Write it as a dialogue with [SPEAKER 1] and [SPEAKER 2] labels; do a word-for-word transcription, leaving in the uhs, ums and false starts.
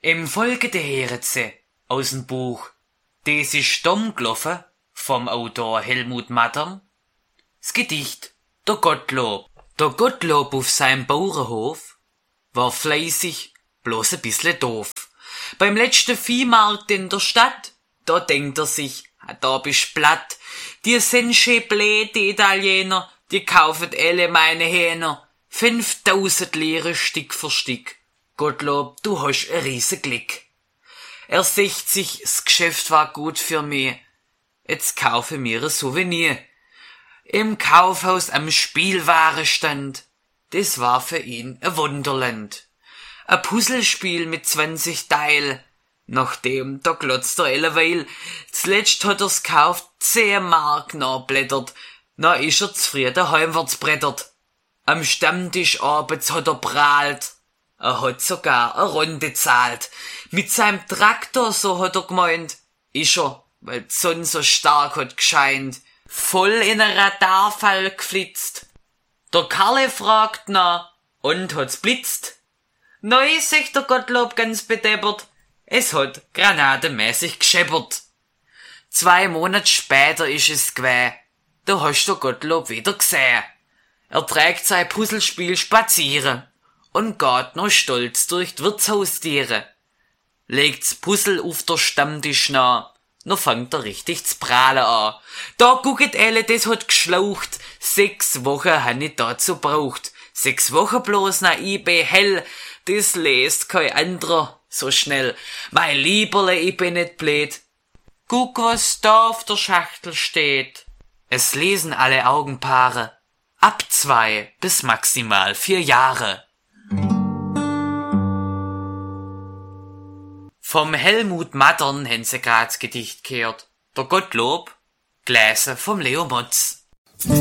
[SPEAKER 1] Im Folgende hören Sie aus dem Buch Des ist dumm gelaufen vom Autor Helmut Mattern das Gedicht Der Gottlob. Der Gottlob auf seinem Bauernhof war fleißig, bloß ein bissle doof. Beim letzten Viehmarkt in der Stadt, da denkt er sich, da bist platt. Die sind schön blöd, die Italiener, die kaufen alle meine Hähner. Fünftausend Lire Stück für Stück. Gottlob, du hast ein riesen Glück. Er sagt sich, das Geschäft war gut für mich. Jetzt kaufe mir ein Souvenir. Im Kaufhaus am Spielwarenstand, das war für ihn ein Wunderland. Ein Puzzlespiel mit zwanzig Teil. Nachdem, da glotzt er alleweil. Zuletzt hat er's gekauft, zehn Mark nachblättert. Na ist er zufrieden heimwärts brettert. Am Stammtisch abends hat er prahlt. Er hat sogar eine Runde zahlt. Mit seinem Traktor, so hat er gemeint, ist er, weil die Sonne so stark hat gescheint, voll in einen Radarfall geflitzt. Der Karle fragt na, und hat's blitzt? Neu, sagt der Gottlob ganz bedeppert, es hat granatenmäßig gescheppert. Zwei Monate später ist es gewesen, da hast der Gottlob wieder gesehen. Er trägt sein Puzzlespiel spazieren und geht noch stolz durch die Wirtshaustiere. Legt's Puzzle auf der Stammtisch nah, noch fängt er richtig zu prahlen an. Da gucket alle, das hat geschlaucht, sechs Wochen han ich dazu braucht. Sechs Wochen bloß na I B hell, das lest kein anderer so schnell. Mein Lieberle, ich bin nicht blöd. Guck, was da auf der Schachtel steht. Es lesen alle Augenpaare. Ab zwei bis maximal vier Jahre. Vom Helmut Mattern haben sie grad das Gedicht gehört. Der Gottlob, gelesen vom Leo Motz.